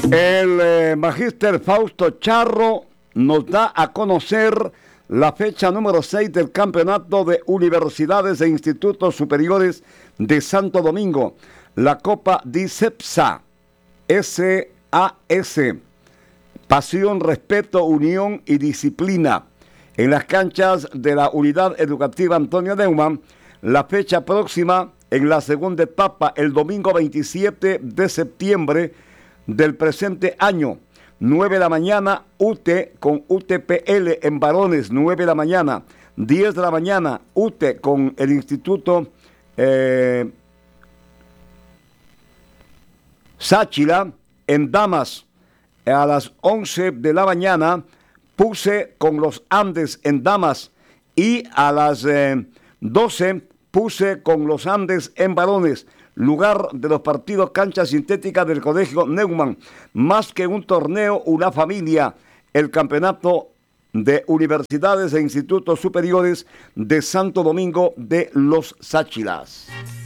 El magíster Fausto Charro nos da a conocer la fecha número 6 del Campeonato de Universidades e Institutos Superiores de Santo Domingo, la Copa DICEPSA, SAS, Pasión, Respeto, Unión y Disciplina, en las canchas de la Unidad Educativa Antonio Neumann. La fecha próxima en la segunda etapa, el domingo 27 de septiembre del presente año, 9 de la mañana, UTE con UTPL en varones, 9 de la mañana, 10 de la mañana, UTE con el Instituto Sáchila en damas, a las 11 de la mañana, PUCE con los Andes en damas, y a las 12, PUCE con los Andes en varones. Lugar de los partidos, cancha sintética del Colegio Neumann. Más que un torneo, una familia. El Campeonato de Universidades e Institutos Superiores de Santo Domingo de los Sáchilas.